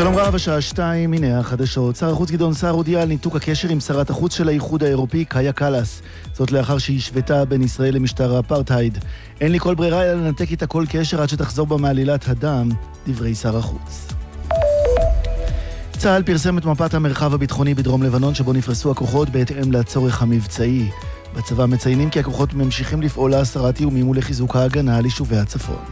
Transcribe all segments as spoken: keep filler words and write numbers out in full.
שלום רב, השעה שתיים, הנה החדשות. שר החוץ גדעון סער הודיע על ניתוק הקשר עם שרת החוץ של האיחוד האירופי, קאיה קלאס. זאת לאחר שהיא השוותה בין ישראל למשטר האפרטהייד. אין לי כל ברירה אלא לנתק איתה כל קשר עד שתחזור בה מעלילת הדם, דברי שר החוץ. צה"ל פרסם את מפת המרחב הביטחוני בדרום לבנון שבו נפרסו הכוחות בהתאם לצורך המבצעי. בצבא מציינים כי הכוחות ממשיכים לפעול להסרת איומים ולחיזוק ההגנה על יישובי הצפון.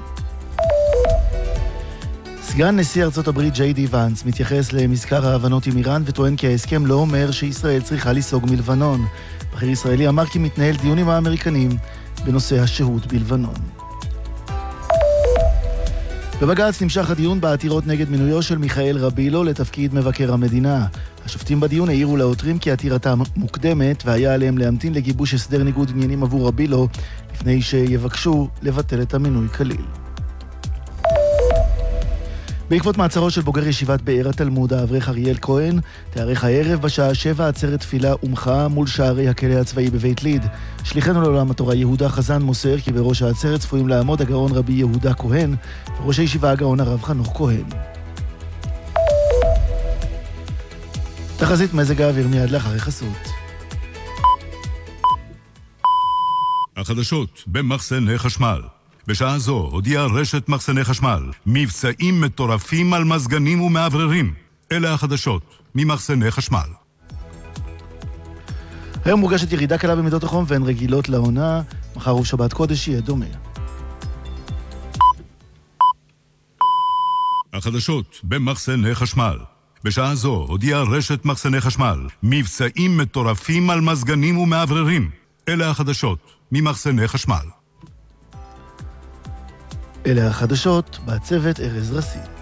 סגן נשיא ארצות הברית ג'יי די ואנס מתייחס למזכר ההבנות עם איראן וטוען כי ההסכם לא אומר שישראל צריכה לסוג מלבנון. בכיר ישראלי אמר כי מתנהל דיון עם האמריקנים בנושא השהות בלבנון. בבג"ץ נמשך הדיון בעתירות נגד מינויו של מיכאל רבילו לתפקיד מבקר המדינה. השופטים בדיון העירו לעותרים כי עתירתם מוקדמת והיה עליהם להמתין לגיבוש הסדר ניגוד עניינים עבור רבילו לפני שיבקשו לבטל את המינוי כליל. בעקבות מעצרו של בוגר ישיבת באר התלמוד, האברך אריאל כהן, תארך הערב בשעה שבע עצרת תפילה ומחאה מול שערי הכלא הצבאי בבית ליד. שליחנו לעולם התורה יהודה חזן מוסר כי בראש העצרת צפויים לעמוד הגאון רבי יהודה כהן וראש הישיבה הגאון הרב חנוך כהן. תחזית מזג האוויר מיד לאחרי חסות. החדשות במחסני חשמל. בשעה זו הודיעה רשת מחסני חשמל מבצעים מטורפים על מזגנים ומעבררים. אלה החדשות ממחסני חשמל. היום מורגשת ירידה קלה במידות החום והן רגילות לעונה. מחר ובשבת קודש יהיה דומה. החדשות במחסני חשמל. בשעה זו הודיעה רשת מחסני חשמל מבצעים מטורפים על מזגנים ומעבררים. אלה החדשות ממחסני חשמל. אלה החדשות, בצוות ארז רסי.